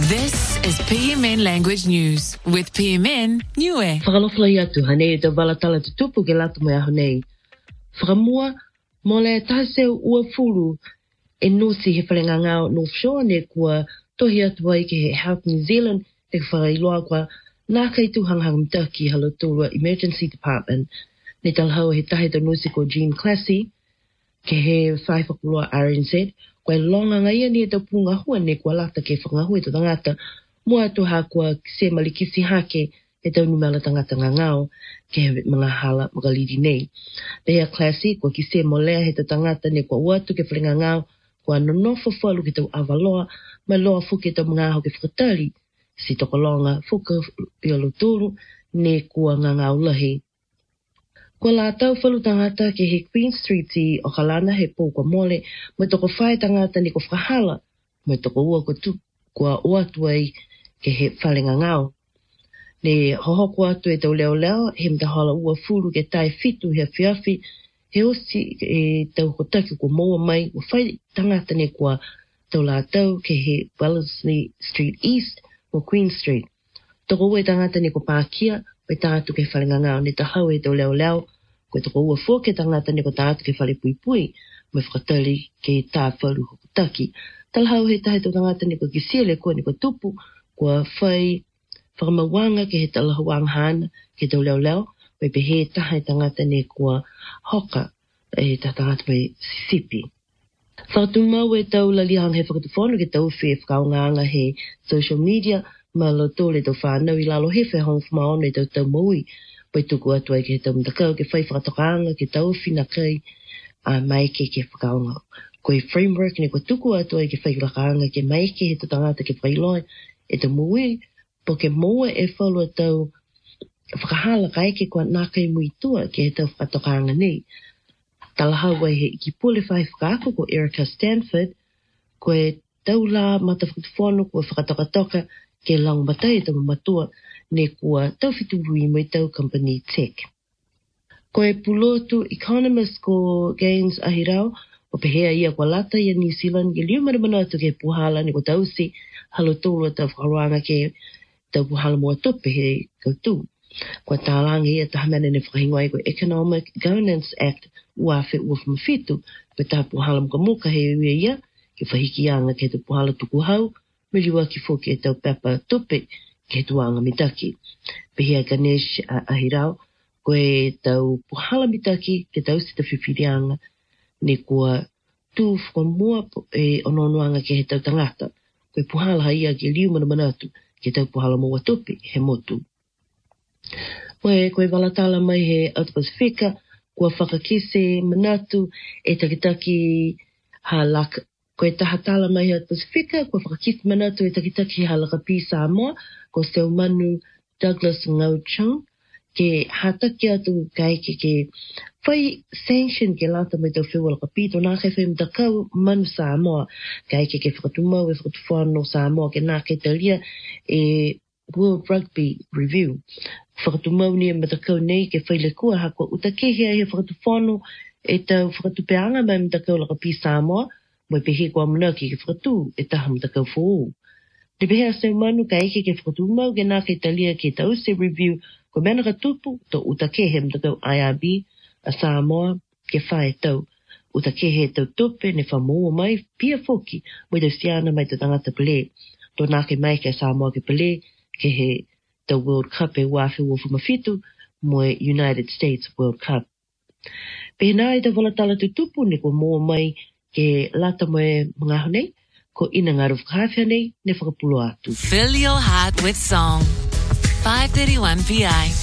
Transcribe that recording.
This is PMN Language News with PMN Niue. Whakalofala atu hanei te walatala te tupu ke latu mai aho nei. Whakamua, mo le tahaseu ua furu e nosi he wharenga ngāo North Shore ne kua tohi atu ai ke he Health New Zealand te whakailoa kua nā kai tu hanghang mtaki halo tōrua Emergency Department ne talhau he tahe to nosi ko Jean Classy ke he whaiwhakuloa RNZ koe longa ngaia ni e tau punga hua ne kua lata ke whangahua to tangata mua atu ha kua se malikisi hake e tau numela tangata ngangao ke he mga hala magalidi nei. Lea Classy kua ki se molea he tangata ne kua uatu ke wharenga ngao kua nonofo whalu ke tau awaloa ma loa fuke tau mga aho ke whakatali si toko longa fuka i alo tūru ne kua ngangao lahi. Kua la tau whalu tangata ke he Queen Street i o Kalana he pō kua mole, mai toko whae tangata ni ko whahala, mai toko ua kua uatu ai ke he whalenga ngao. Ne hohoko atu e tau leo leo, he mtahala ua furu ke tai fitu he whiawhi, he osi e tau hotaki kua moa mai, ua whai tangata ni kua tau la tau ke he Wellesley Street East o Queen Street. Toko ua tangata ni ko Pākia, pe tātu ke whalenga ngao ne tahau e tau leo leo, koe toko ua fua ke tangata ne ko tātu ke whale pui pui, me whakatali ke tā whalu hokutaki. Talhau he tahe tau tangata ne ko kisiele koe ne ko tupu, kua whai whakamawanga ke he talahawang hana ke tau leo leo, me pe he tahe tangata ne kua hoka e tā tangata me Sisipi. Whakatumau e tau lalihang he whakatufonu ke tau whi e whakaonganga he social media, ma lo tōle tau whānau i lalo he whehong whamaone tau tau maui, pai tuku atu ai ke he tau mtakau ke whai whakatokaanga ke tau whina kai a maike ke whakaonga. Koe framework ne ko tuku atu ai ke whai whakaanga ke maike he tangata ke whailoi e tau maui, po ke moa e whalua tau whakahala kai ke kua nā kai mui tua ke he tau whakatokaanga nei. Talahau ai he ki pule whai whakaako ko Erica Stanford, koe tau la mata whakatufonu kua whakatokatoka ke lang matai tau matua ne kua tau fitului mai tau company tech. Koe pulotu economist ko Gaines Ahirau, o pehea ia kua lata ia New Zealand ke liu maramana atu ke puhala ne ko tau si halo tōrua tau whakaroanga ke tau puhala mua tope he kautu. Kua tālanga ia tahamana ne whakahingwai ko Economic Governance Act uawhi uawhamafitu pe tā puhala muka he uia ia ke whahikianga ke tau puhala tuku hau me liua ki fōke e tau pepa tope ke tuanga mitaki. Pehea Ganesh Ahirau, koe tau puhala mitaki ke tau sita whiwhirianga ne kua tū whakamua e ononoanga ke he tau tangata. Koe puhala haia ke liu manamanatu ke tau puhala mua tope he motu. Koe walatala mai he Out Pasifika, kua whakakise manatu e takitaki ha laka. Koe tahatala mai Out Pasifika, kua whakakise manatu e takitaki ha laka pi Samoa, ko Seu Manu Douglas Ngauchong, ke hataki atu kai ke whai sanction ke lata mai tau whiwa laka pi, tō nā kai whai mtakau manu Samoa, kai ke whakatumau e whakatuwhano Samoa, ke nā kai talia e World Rugby Review. Whakatumau ni e matakau nei ke whai le kua hako utakehia he whakatuwhano e tau whakatupeanga mai mtakau laka pi Samoa, mai pehe kua manaki ke whakatu e taha mtakau whoo. Te pehea Seu Manu ka eke ke whakatumau ke nā kei talia ke tau se review ko mena ka tupu tō utakehe mtakau IRB a Samoa ke whae tau. Utakehe tau tupe ne whamoa mai pia whoki mai tau siana mai tau tangata pele. Tō nā ke mai ke Samoa ke pele ke he tau World Cup e wāwhi wawhamafitu mo United States World Cup. Pehe nā e tau walatala tu tupu ne ko moa mai ke lata moe mga honei, ko ina ngā rufkahawhia nei ne whakapulo atu. Fill your heart with song. 5:31 PI.